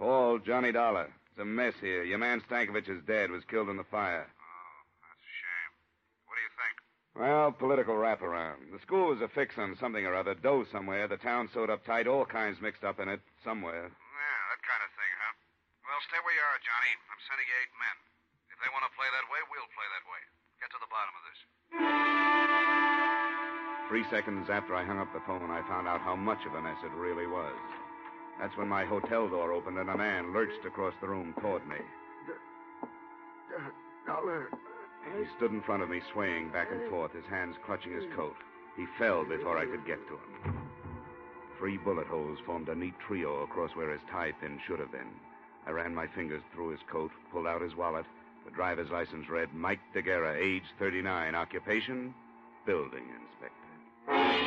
Paul, Johnny Dollar. It's a mess here. Your man Stankovic's dad was killed in the fire. Oh, that's a shame. What do you think? Well, political wraparound. The school was a fix on something or other. Dough somewhere. The town sewed up tight. All kinds mixed up in it. Somewhere. Yeah, that kind of thing, huh? Well, stay where you are, Johnny. I'm sending you 8 men. If they want to play that way, we'll play that way. Get to the bottom of this. 3 seconds after I hung up the phone, I found out how much of a mess it really was. That's when my hotel door opened and a man lurched across the room toward me. Dollar. He stood in front of me, swaying back and forth, his hands clutching his coat. He fell before I could get to him. 3 bullet holes formed a neat trio across where his tie pin should have been. I ran my fingers through his coat, pulled out his wallet. The driver's license read Mike DeGuerra, age 39, occupation, building inspector.